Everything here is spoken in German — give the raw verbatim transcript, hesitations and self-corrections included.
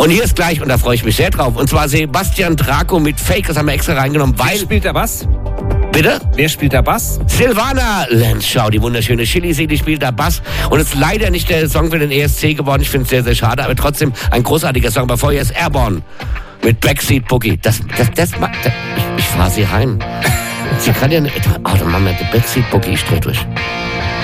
Und hier ist gleich, und da freue ich mich sehr drauf, und zwar Sebastian Draco mit Fake, das haben wir extra reingenommen, weil... Wer spielt der Bass? Bitte? Wer spielt der Bass? Silvana Lenzschau, die wunderschöne Chili, die spielt da Bass. Und ist leider nicht der Song für den E S C geworden. Ich finde es sehr, sehr schade, aber trotzdem ein großartiger Song. Aber vorher ist Airborne mit Backseat Boogie. Das, das, das, das ich, ich fahre sie heim. Sie kann ja nicht... Oh, dann machen wir die Backseat Boogie, ich dreh durch.